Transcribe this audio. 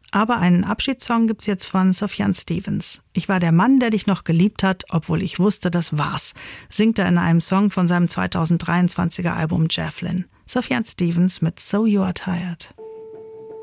Aber einen Abschiedssong gibt's jetzt von Sufjan Stevens. Ich war der Mann, der dich noch geliebt hat, obwohl ich wusste, das war's, singt er in einem Song von seinem 2023er Album Javelin. Sufjan Stevens mit So You Are Tired.